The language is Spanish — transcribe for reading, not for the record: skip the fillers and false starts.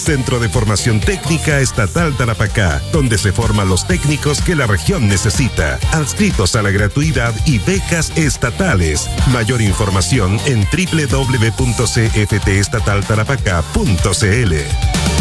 Centro de Formación Técnica Estatal Tarapacá, donde se forman los técnicos que la región necesita. Adscritos a la gratuidad y becas estatales. Mayor información en www.cftestataltarapacá.cl.